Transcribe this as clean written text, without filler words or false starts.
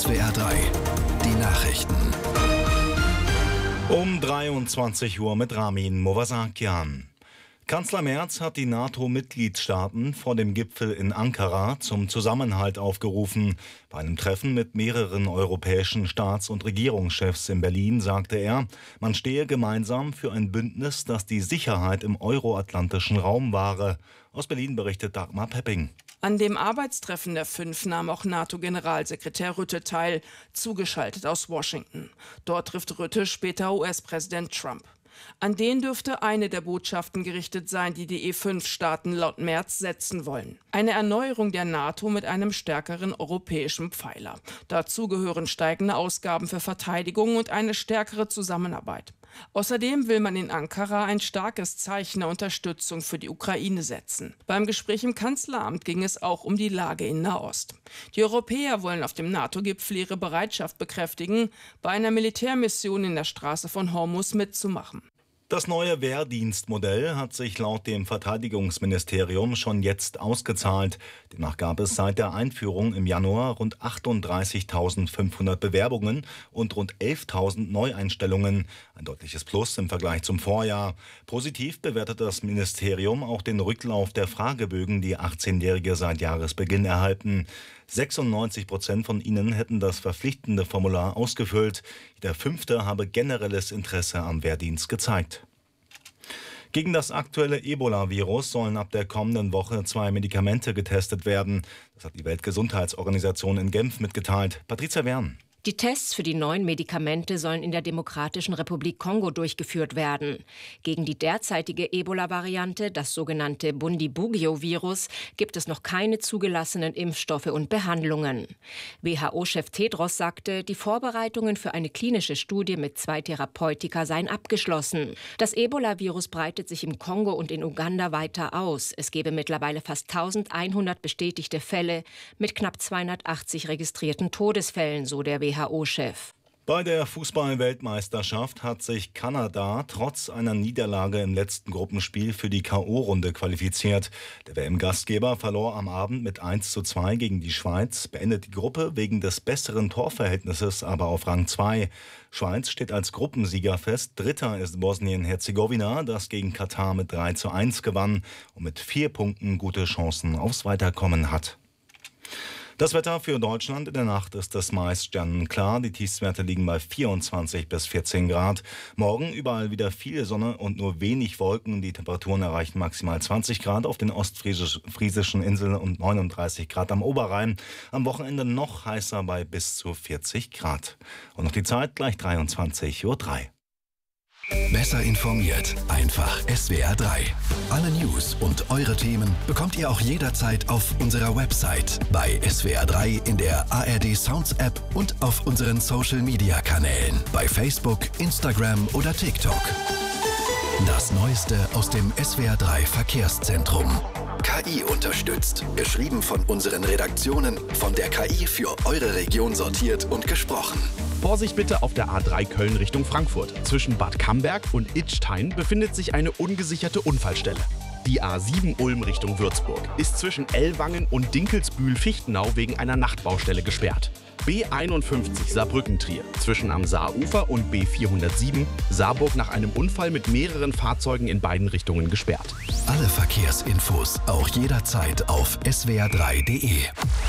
SWR 3, die Nachrichten. Um 23 Uhr mit Ramin Movasakian. Kanzler Merz hat die NATO-Mitgliedstaaten vor dem Gipfel in Ankara zum Zusammenhalt aufgerufen. Bei einem Treffen mit mehreren europäischen Staats- und Regierungschefs in Berlin sagte er, man stehe gemeinsam für ein Bündnis, das die Sicherheit im euroatlantischen Raum wahre. Aus Berlin berichtet Dagmar Pepping. An dem Arbeitstreffen der 5 nahm auch NATO-Generalsekretär Rutte teil, zugeschaltet aus Washington. Dort trifft Rutte später US-Präsident Trump. An den dürfte eine der Botschaften gerichtet sein, die die E5-Staaten laut Merz setzen wollen. Eine Erneuerung der NATO mit einem stärkeren europäischen Pfeiler. Dazu gehören steigende Ausgaben für Verteidigung und eine stärkere Zusammenarbeit. Außerdem will man in Ankara ein starkes Zeichen der Unterstützung für die Ukraine setzen. Beim Gespräch im Kanzleramt ging es auch um die Lage in Nahost. Die Europäer wollen auf dem NATO-Gipfel ihre Bereitschaft bekräftigen, bei einer Militärmission in der Straße von Hormuz mitzumachen. Das neue Wehrdienstmodell hat sich laut dem Verteidigungsministerium schon jetzt ausgezahlt. Demnach gab es seit der Einführung im Januar rund 38.500 Bewerbungen und rund 11.000 Neueinstellungen. Ein deutliches Plus im Vergleich zum Vorjahr. Positiv bewertet das Ministerium auch den Rücklauf der Fragebögen, die 18-Jährige seit Jahresbeginn erhalten. 96% von ihnen hätten das verpflichtende Formular ausgefüllt. Jeder Fünfte habe generelles Interesse am Wehrdienst gezeigt. Gegen das aktuelle Ebola-Virus sollen ab der kommenden Woche 2 Medikamente getestet werden. Das hat die Weltgesundheitsorganisation in Genf mitgeteilt. Patricia Wern. Die Tests für die neuen Medikamente sollen in der Demokratischen Republik Kongo durchgeführt werden. Gegen die derzeitige Ebola-Variante, das sogenannte Bundibugyo-Virus, gibt es noch keine zugelassenen Impfstoffe und Behandlungen. WHO-Chef Tedros sagte, die Vorbereitungen für eine klinische Studie mit 2 Therapeutika seien abgeschlossen. Das Ebola-Virus breitet sich im Kongo und in Uganda weiter aus. Es gebe mittlerweile fast 1100 bestätigte Fälle mit knapp 280 registrierten Todesfällen, so der WHO-Chef. Bei der Fußball-Weltmeisterschaft hat sich Kanada trotz einer Niederlage im letzten Gruppenspiel für die K.O.-Runde qualifiziert. Der WM-Gastgeber verlor am Abend mit 1:2 gegen die Schweiz, beendet die Gruppe wegen des besseren Torverhältnisses aber auf Rang 2. Schweiz steht als Gruppensieger fest. Dritter ist Bosnien-Herzegowina, das gegen Katar mit 3:1 gewann und mit 4 Punkten gute Chancen aufs Weiterkommen hat. Das Wetter für Deutschland: in der Nacht ist es meist sternenklar. Die Tiefstwerte liegen bei 24 bis 14 Grad. Morgen überall wieder viel Sonne und nur wenig Wolken. Die Temperaturen erreichen maximal 20 Grad auf den ostfriesischen Inseln und 39 Grad am Oberrhein. Am Wochenende noch heißer bei bis zu 40 Grad. Und noch die Zeit, gleich 23:03 Uhr. Besser informiert, einfach SWR 3. Alle News und eure Themen bekommt ihr auch jederzeit auf unserer Website, bei SWR 3 in der ARD Sounds App und auf unseren Social Media Kanälen, bei Facebook, Instagram oder TikTok. Das Neueste aus dem SWR 3 Verkehrszentrum. KI unterstützt. Geschrieben von unseren Redaktionen, von der KI für eure Region sortiert und gesprochen. Vorsicht bitte auf der A3 Köln Richtung Frankfurt. Zwischen Bad Camberg und Idstein befindet sich eine ungesicherte Unfallstelle. Die A7 Ulm Richtung Würzburg ist zwischen Ellwangen und Dinkelsbühl-Fichtenau wegen einer Nachtbaustelle gesperrt. B51 Saarbrücken-Trier zwischen am Saarufer und B407 Saarburg nach einem Unfall mit mehreren Fahrzeugen in beiden Richtungen gesperrt. Alle Verkehrsinfos auch jederzeit auf swr3.de.